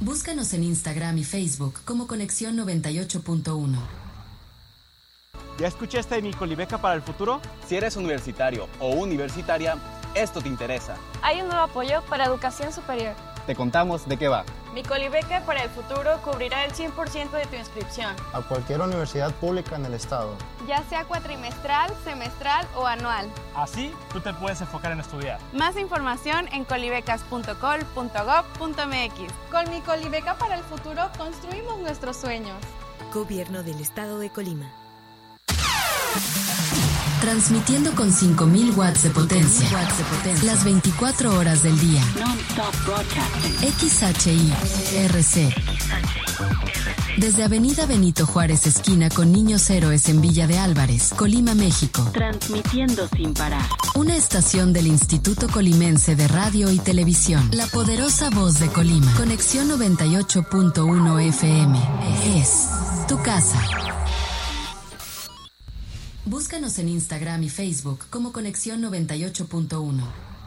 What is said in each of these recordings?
Búscanos en Instagram y Facebook como Conexión 98.1. ¿Ya escuchaste de mi Colibeca para el futuro? Si eres universitario o universitaria, esto te interesa. Hay un nuevo apoyo para educación superior. Te contamos de qué va. Mi Colibeca para el futuro cubrirá el 100% de tu inscripción a cualquier universidad pública en el estado, ya sea cuatrimestral, semestral o anual. Así, tú te puedes enfocar en estudiar. Más información en colibecas.col.gov.mx. Con mi Colibeca para el futuro construimos nuestros sueños. Gobierno del Estado de Colima. Transmitiendo con 5.000 watts de potencia. Las 24 horas del día. XHI-RC. Desde Avenida Benito Juárez, esquina con Niños Héroes en Villa de Álvarez, Colima, México. Transmitiendo sin parar. Una estación del Instituto Colimense de Radio y Televisión. La poderosa voz de Colima. Conexión 98.1 FM. Es tu casa. Búscanos en Instagram y Facebook como Conexión 98.1.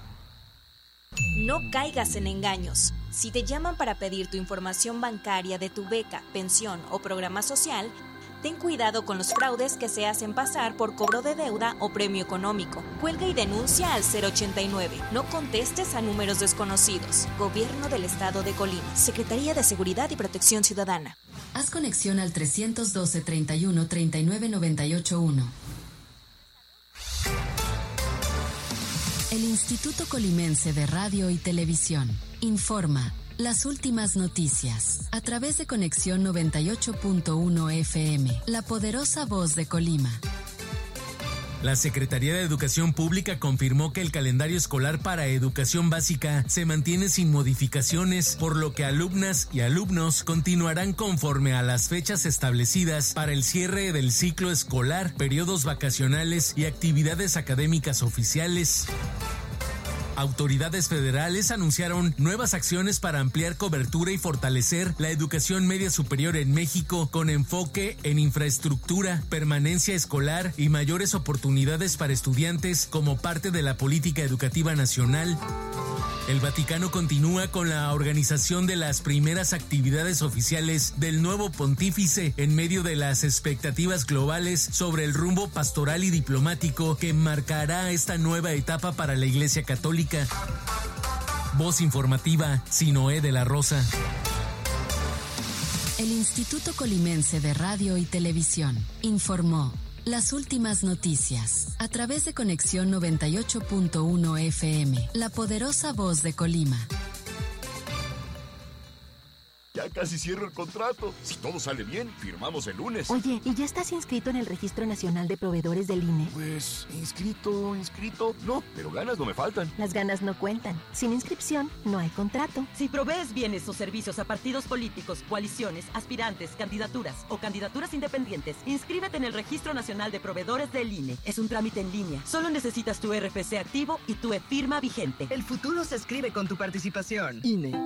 No caigas en engaños. Si te llaman para pedir tu información bancaria de tu beca, pensión o programa social, ten cuidado con los fraudes que se hacen pasar por cobro de deuda o premio económico. Cuelga y denuncia al 089. No contestes a números desconocidos. Gobierno del Estado de Colima. Secretaría de Seguridad y Protección Ciudadana. Haz conexión al 312 31 39 98 1. El Instituto Colimense de Radio y Televisión informa las últimas noticias a través de Conexión 98.1 FM, la poderosa voz de Colima. La Secretaría de Educación Pública confirmó que el calendario escolar para educación básica se mantiene sin modificaciones, por lo que alumnas y alumnos continuarán conforme a las fechas establecidas para el cierre del ciclo escolar, periodos vacacionales y actividades académicas oficiales. Autoridades federales anunciaron nuevas acciones para ampliar cobertura y fortalecer la educación media superior en México con enfoque en infraestructura, permanencia escolar y mayores oportunidades para estudiantes como parte de la política educativa nacional. El Vaticano continúa con la organización de las primeras actividades oficiales del nuevo pontífice en medio de las expectativas globales sobre el rumbo pastoral y diplomático que marcará esta nueva etapa para la Iglesia Católica. Voz informativa, Sinoé de la Rosa. El Instituto Colimense de Radio y Televisión informó las últimas noticias a través de Conexión 98.1 FM, la poderosa voz de Colima. Ya casi cierro el contrato. Si todo sale bien, firmamos el lunes. Oye, ¿y ya estás inscrito en el Registro Nacional de Proveedores del INE? Pues, inscrito, no, pero ganas no me faltan. Las ganas no cuentan. Sin inscripción, no hay contrato. Si provees bienes o servicios a partidos políticos, coaliciones, aspirantes, candidaturas o candidaturas independientes, inscríbete en el Registro Nacional de Proveedores del INE. Es un trámite en línea. Solo necesitas tu RFC activo y tu e-firma vigente. El futuro se escribe con tu participación. INE.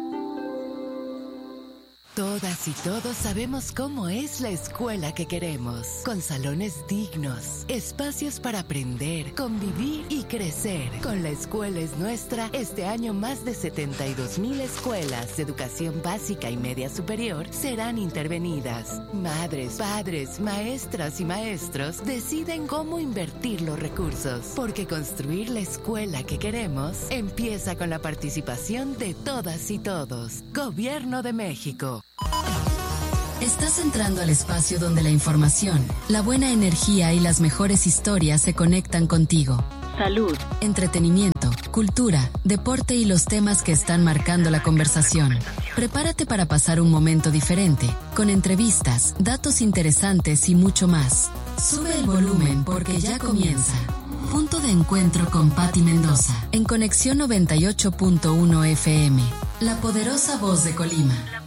Todas y todos sabemos cómo es la escuela que queremos, con salones dignos, espacios para aprender, convivir y crecer. Con La Escuela es Nuestra, este año más de 72,000 escuelas de educación básica y media superior serán intervenidas. Madres, padres, maestras y maestros deciden cómo invertir los recursos, porque construir la escuela que queremos empieza con la participación de todas y todos. Gobierno de México. Estás entrando al espacio donde la información, la buena energía y las mejores historias se conectan contigo. Salud, entretenimiento, cultura, deporte y los temas que están marcando la conversación. Prepárate para pasar un momento diferente, con entrevistas, datos interesantes y mucho más. Sube el volumen porque ya comienza. Punto de encuentro con Patti Mendoza, en Conexión 98.1 FM, la poderosa voz de Colima.